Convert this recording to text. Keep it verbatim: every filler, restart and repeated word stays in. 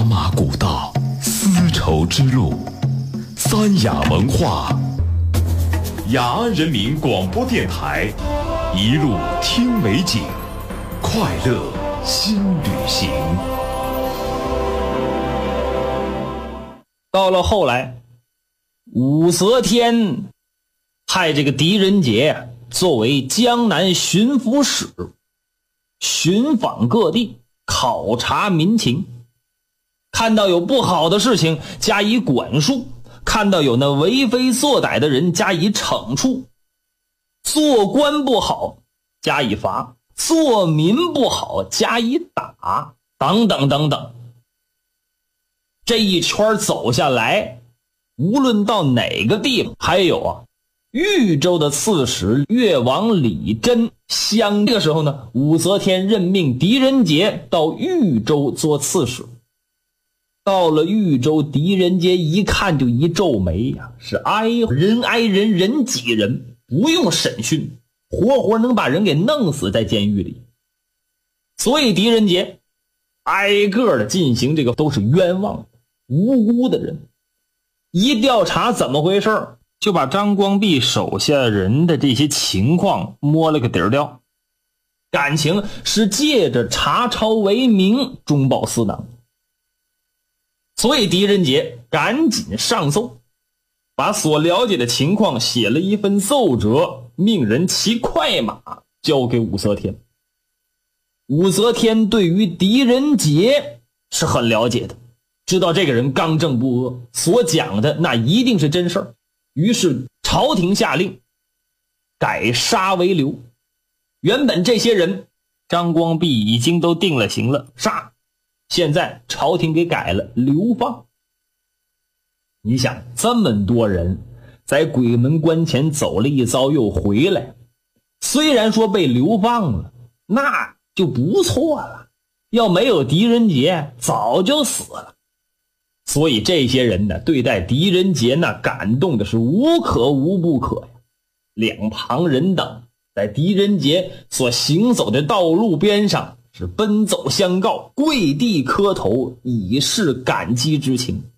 马古道，丝绸之路，三雅文化，雅安人民广播电台，一路听美景，快乐新旅行。 到了后来，武则天派这个狄仁杰作为江南巡抚使，寻访各地，考察民情，看到有不好的事情加以管束，看到有那为非作歹的人加以惩处，做官不好加以罚，做民不好加以打，等等等等。这一圈走下来，无论到哪个地方，还有啊豫州的刺史越王李真相。这个时候呢，武则天任命狄仁杰到豫州做刺史。到了豫州，狄仁杰一看就一皱眉呀、啊，是挨人挨人，人挤人，不用审讯，活活能把人给弄死在监狱里。所以狄仁杰挨个的进行这个都是冤枉的无辜的人。一调查怎么回事，就把张光弼手下人的这些情况摸了个底儿掉，感情是借着查抄为名中饱私囊。所以狄仁杰赶紧上奏，把所了解的情况写了一份奏折，命人骑快马交给武则天。武则天对于狄仁杰是很了解的，知道这个人刚正不阿，所讲的那一定是真事儿。于是朝廷下令改杀为留。原本这些人张光弼已经都定了刑了，杀，现在朝廷给改了流放。你想这么多人在鬼门关前走了一遭又回来，虽然说被流放了，那就不错了，要没有狄仁杰早就死了。所以这些人呢，对待狄仁杰那感动的是无可无不可呀。两旁人等在狄仁杰所行走的道路边上是奔走相告，跪地磕头，以示感激之情。